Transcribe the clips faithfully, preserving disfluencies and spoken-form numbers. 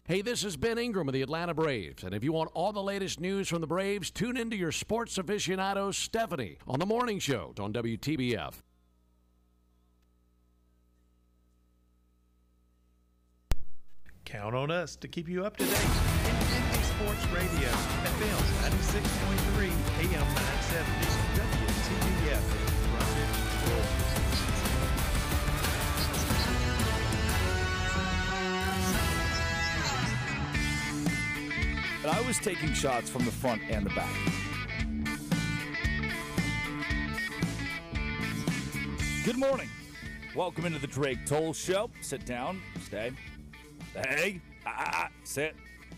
Hey, this is Ben Ingram of the Atlanta Braves, and if you want all the latest news from the Braves, tune into your sports aficionado, Stephanie, on the morning show on W T B F. Count on us to keep you up to date. Infinity Sports Radio, F M ninety-six point three, A M nine seventy, W T B F. And I was taking shots from the front and the back. Good morning. Welcome into the Drake Toll Show. Sit down. Stay. Hey. Ah, sit.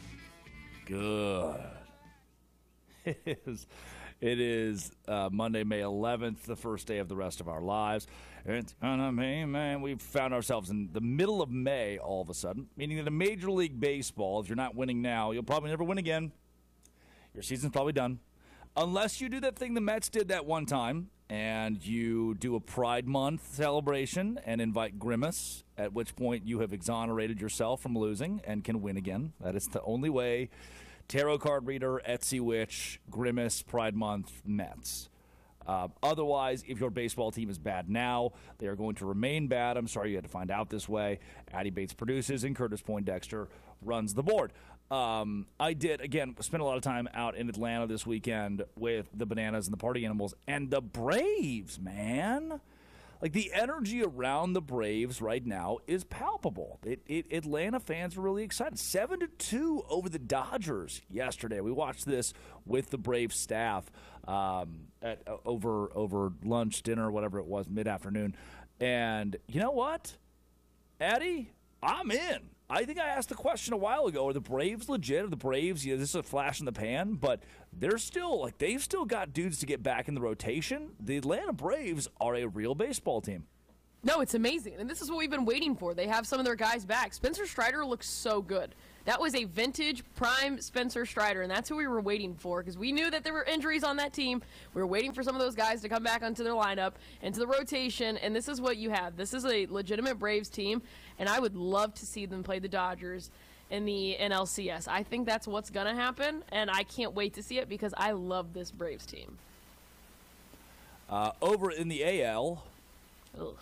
Good. It is, it is uh, Monday, May eleventh, the first day of the rest of our lives. It's gonna be, man, we've found ourselves in the middle of May all of a sudden, meaning that in Major League Baseball, if you're not winning now, you'll probably never win again. Your season's probably done. Unless you do that thing the Mets did that one time, and you do a Pride Month celebration and invite Grimace, at which point you have exonerated yourself from losing and can win again. That is the only way. Tarot card reader, Etsy witch, Grimace, Pride Month, Mets. Uh, otherwise, if your baseball team is bad now, they are going to remain bad. I'm sorry you had to find out this way. Addie Bates produces and Curtis Poindexter runs the board. Um, I did, again, spend a lot of time out in Atlanta this weekend with the Bananas and the Party Animals. And the Braves, man. Like, the energy around the Braves right now is palpable. It, it, Atlanta fans are really excited. seven to two over the Dodgers yesterday. We watched this with the Braves staff um, at uh, over over lunch, dinner, whatever it was, mid-afternoon. And you know what, Addie? I'm in. I think I asked the question a while ago, are the Braves legit? Are the Braves, you know, this is a flash in the pan, but they're still, like, they've still got dudes to get back in the rotation. The Atlanta Braves are a real baseball team. No, it's amazing, and this is what we've been waiting for. They have some of their guys back. Spencer Strider looks so good. That was a vintage prime Spencer Strider, and that's who we were waiting for because we knew that there were injuries on that team. We were waiting for some of those guys to come back onto their lineup, into the rotation, and this is what you have. This is a legitimate Braves team, and I would love to see them play the Dodgers in the N L C S. I think that's what's going to happen, and I can't wait to see it because I love this Braves team. Uh, over in the A L... Ugh.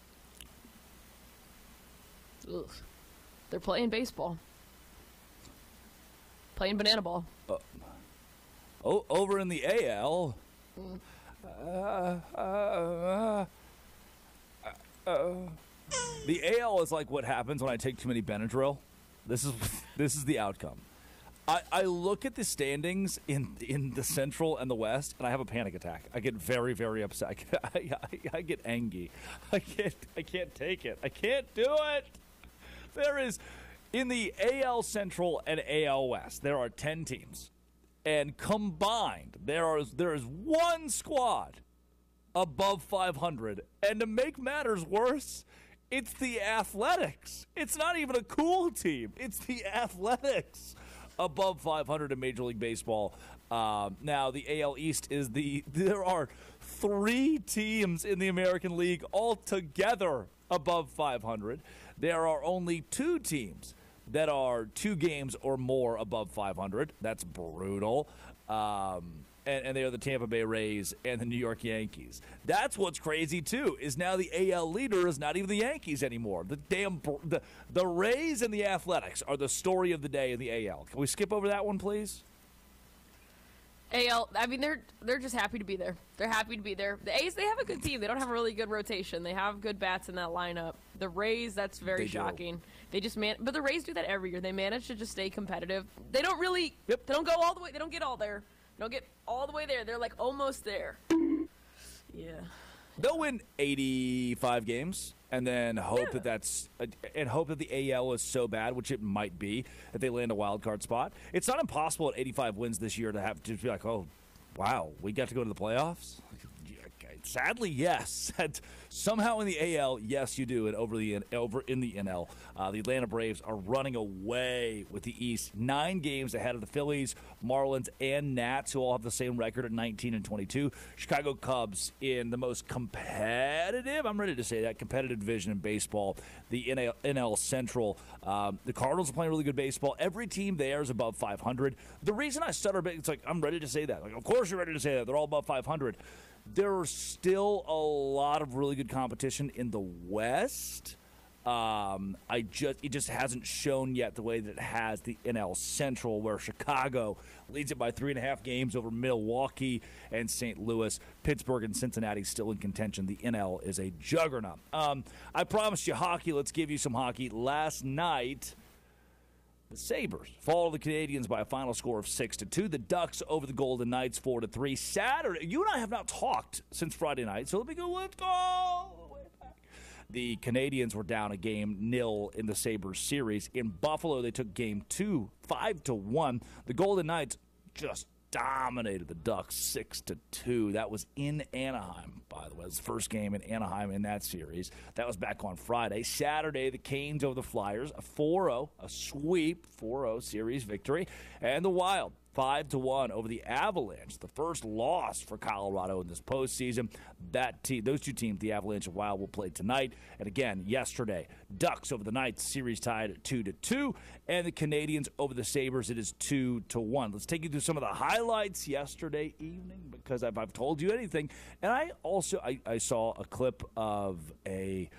Ugh. They're playing baseball. Playing banana ball. Uh, oh, over in the A L. Mm. Uh, uh, uh, uh, the A L is like what happens when I take too many Benadryl. This is this is the outcome. I, I look at the standings in in the Central and the West, and I have a panic attack. I get very, very upset. I get, I, I, I get angry. I can't I can't take it. I can't do it. There is, in the A L Central and A L West, there are ten teams. And combined, there is, there is one squad above five hundred. And to make matters worse, it's the Athletics. It's not even a cool team. It's the Athletics above five hundred in Major League Baseball. Um, now, the A L East is the, there are three teams in the American League altogether above five hundred. There are only two teams that are two games or more above five hundred. That's brutal. Um, and, and they are the Tampa Bay Rays and the New York Yankees. That's what's crazy, too, is now the A L leader is not even the Yankees anymore. The damn the, the Rays and the Athletics are the story of the day in the A L. Can we skip over that one, please? A L, I mean, they're they're just happy to be there. They're happy to be there. The A's, they have a good team. They don't have a really good rotation. They have good bats in that lineup. The Rays, that's very They do. shocking. They just man, but the Rays do that every year. They manage to just stay competitive. They don't really, Yep. they don't go all the way. They don't get all there. They don't get all the way there. They're like almost there. Yeah. They'll win eighty-five games and then hope Yeah. that that's and hope that the A L is so bad, which it might be, that they land a wild card spot. It's not impossible at eighty-five wins this year to have to be like, oh, wow, we got to go to the playoffs. tonight? Sadly, yes. Somehow in the A L, yes, you do. And over the over in the N L, uh, the Atlanta Braves are running away with the East. Nine games ahead of the Phillies, Marlins, and Nats, who all have the same record at nineteen and twenty-two. Chicago Cubs in the most competitive, I'm ready to say that, competitive division in baseball, the N L, N L Central. Um, the Cardinals are playing really good baseball. Every team there is above five hundred. The reason I stutter a bit, it's like, I'm ready to say that. Like, of course you're ready to say that. They're all above five hundred. There's still a lot of really good competition in the West. Um, I just it just hasn't shown yet the way that it has the N L Central, where Chicago leads it by three and a half games over Milwaukee and Saint Louis. Pittsburgh and Cincinnati still in contention. The N L is a juggernaut. Um, I promised you hockey. Let's give you some hockey. Last night, the Sabres fall to the Canadiens by a final score of six to two. The Ducks over the Golden Knights four to three. Saturday, you and I have not talked since Friday night, so let me go. Let's go. The Canadiens were down a game nil in the Sabres series. In Buffalo, they took game two, five to one. The Golden Knights just dominated the Ducks six to two. That was in Anaheim, by the way. It was the first game in Anaheim in that series. That was back on Friday. Saturday, the Canes over the Flyers, a four oh, a sweep, four oh series victory. And the Wild, five to one over the Avalanche, the first loss for Colorado in this postseason. That team, those two teams, the Avalanche and Wild, will play tonight. And again, yesterday, Ducks over the Knights, series tied at two to two, and the Canadiens over the Sabres, it is two to one. Let's take you through some of the highlights yesterday evening, because if I've told you anything, and I also I, I saw a clip of a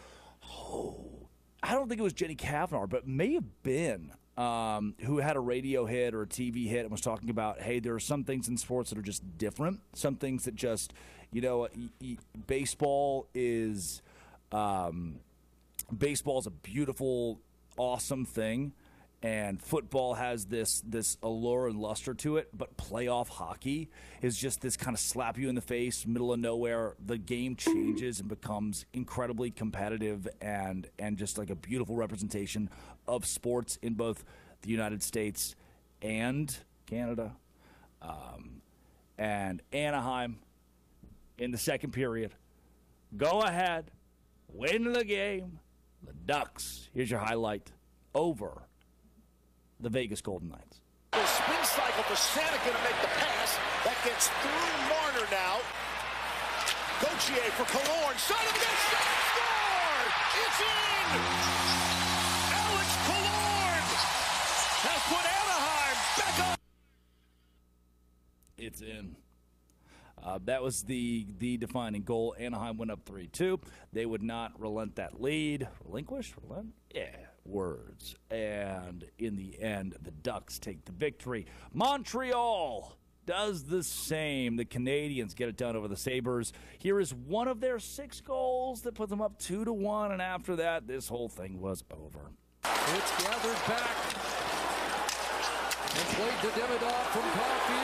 oh, I don't think it was Jenny Kavanaugh, but it may have been. Um, who had a radio hit or a T V hit and was talking about, hey, there are some things in sports that are just different. Some things that just, you know, y- y- baseball is um, baseball is a beautiful, awesome thing, and football has this this allure and luster to it. But playoff hockey is just this kind of slap you in the face, middle of nowhere. The game changes and becomes incredibly competitive and and just like a beautiful representation of sports in both the United States and Canada. Um, and Anaheim in the second period. Go ahead, win the game. The Ducks, here's your highlight, over the Vegas Golden Knights. The spin cycle for Santa going to make the pass. That gets through Marner now. Gauthier for Killorn. Shot him against score! It's in! Alex Killorn has put Anaheim back up. It's in. Uh, that was the the defining goal. Anaheim went up three two. They would not relent that lead. Relinquish? Relent? Yeah, words. And in the end, the Ducks take the victory. Montreal does the same. The Canadiens get it done over the Sabres. Here is one of their six goals that put them up two to one, and after that, this whole thing was over. It's gathered back and played to Demidov from Caulfield.